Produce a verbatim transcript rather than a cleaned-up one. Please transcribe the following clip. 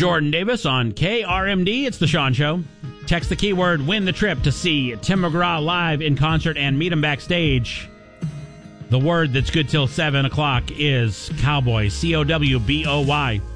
Jordan Davis on K R M D. It's the Sean Show. Text the keyword win the trip to see Tim McGraw live in concert and meet him backstage. The word that's good till seven o'clock is cowboy. C O W B O Y.